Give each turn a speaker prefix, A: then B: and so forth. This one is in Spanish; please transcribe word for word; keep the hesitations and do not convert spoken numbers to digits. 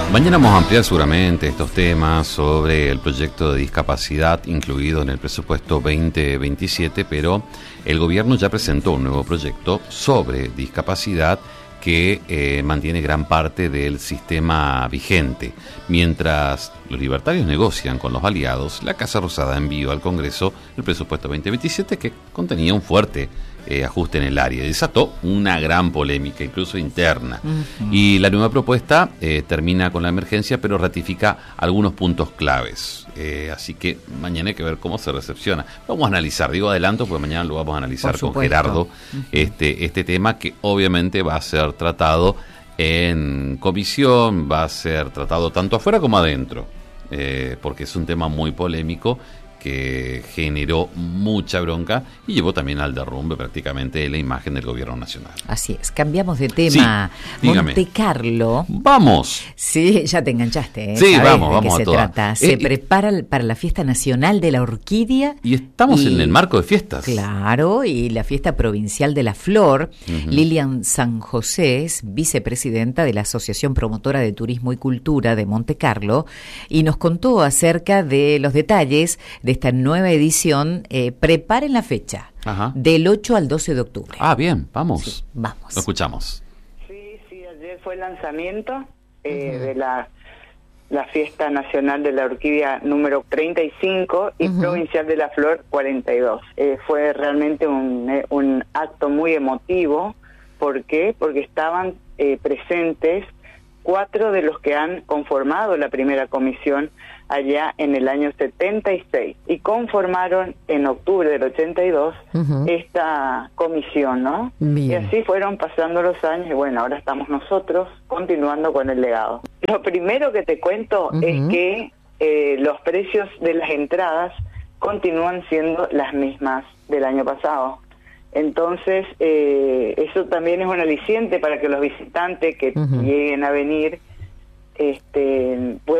A: Mañana vamos a ampliar seguramente estos temas sobre el proyecto de discapacidad incluido en el presupuesto veinte veintisiete, pero el gobierno ya presentó un nuevo proyecto sobre discapacidad que eh, mantiene gran parte del sistema vigente. Mientras los libertarios negocian con los aliados, la Casa Rosada envió al Congreso el presupuesto veinte veintisiete que contenía un fuerte eh, ajuste en el área. Desató una gran polémica, incluso interna. Uh-huh. Y la nueva propuesta eh, termina con la emergencia, pero ratifica algunos puntos claves. Eh, así que mañana hay que ver cómo se recepciona. Vamos a analizar, digo adelanto, porque mañana lo vamos a analizar con Gerardo, uh-huh. este, este tema que obviamente va a ser tratado en comisión, va a ser tratado tanto afuera como adentro, eh, porque es un tema muy polémico que generó mucha bronca y llevó también al derrumbe prácticamente la imagen del gobierno nacional.
B: Así es, cambiamos de tema.
A: Sí,
B: Monte Carlo.
A: ¡Vamos!
B: Sí, ya te enganchaste, ¿eh?
A: Sí,
B: ¿Sabés
A: vamos,
B: de
A: vamos
B: qué
A: a
B: se
A: toda.
B: trata? Se
A: Eh,
B: prepara para la fiesta nacional de la orquídea.
A: Y estamos
B: y,
A: en el marco de fiestas.
B: Claro, y la fiesta provincial de la flor. Uh-huh. Lilian San José es vicepresidenta de la Asociación Promotora de Turismo y Cultura de Monte Carlo y nos contó acerca de los detalles de esta nueva edición. Eh, preparen la fecha. Ajá. Del ocho al doce de octubre.
A: Ah, bien, vamos.
B: Sí, vamos.
A: Lo escuchamos.
C: Sí, sí, ayer fue el lanzamiento eh, uh-huh. de la, la Fiesta Nacional de la Orquídea número treinta y cinco y uh-huh. Provincial de la Flor cuarenta y dos. Eh, fue realmente un, eh, un acto muy emotivo. ¿Por qué? Porque estaban eh, presentes cuatro de los que han conformado la primera comisión allá en el año setenta y seis y conformaron en octubre del ochenta y dos uh-huh. esta comisión, ¿no? Bien. Y así fueron pasando los años y bueno, ahora estamos nosotros continuando con el legado. Lo primero que te cuento uh-huh. es que eh, los precios de las entradas continúan siendo las mismas del año pasado. Entonces, eh, eso también es un aliciente para que los visitantes que uh-huh. lleguen a venir este